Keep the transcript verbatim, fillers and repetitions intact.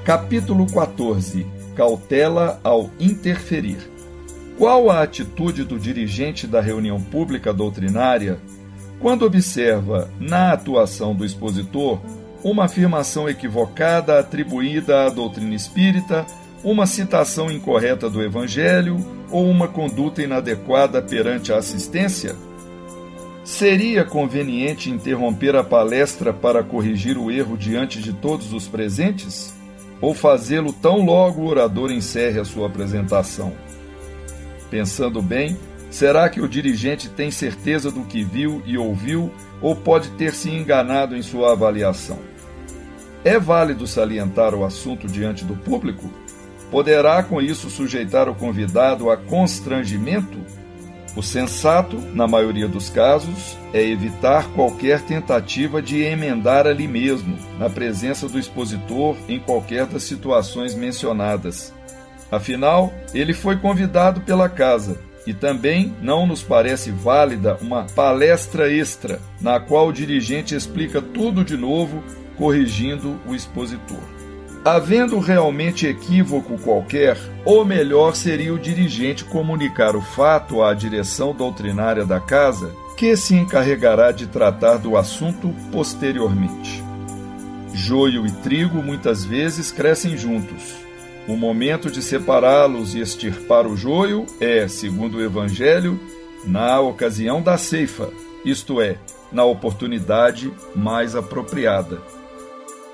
Capítulo quatorze. Cautela ao interferir. Qual a atitude do dirigente da reunião pública doutrinária quando observa, na atuação do expositor, uma afirmação equivocada atribuída à doutrina espírita, uma citação incorreta do Evangelho ou uma conduta inadequada perante a assistência? Seria conveniente interromper a palestra para corrigir o erro diante de todos os presentes? Ou fazê-lo tão logo o orador encerre a sua apresentação? Pensando bem, será que o dirigente tem certeza do que viu e ouviu ou pode ter se enganado em sua avaliação? É válido salientar o assunto diante do público? Poderá com isso sujeitar o convidado a constrangimento? O sensato, na maioria dos casos, é evitar qualquer tentativa de emendar ali mesmo, na presença do expositor, em qualquer das situações mencionadas. Afinal, ele foi convidado pela casa, e também não nos parece válida uma palestra extra, na qual o dirigente explica tudo de novo, corrigindo o expositor. Havendo realmente equívoco qualquer, o melhor seria o dirigente comunicar o fato à direção doutrinária da casa, que se encarregará de tratar do assunto posteriormente. Joio e trigo muitas vezes crescem juntos. O momento de separá-los e extirpar o joio é, segundo o Evangelho, na ocasião da ceifa, isto é, na oportunidade mais apropriada.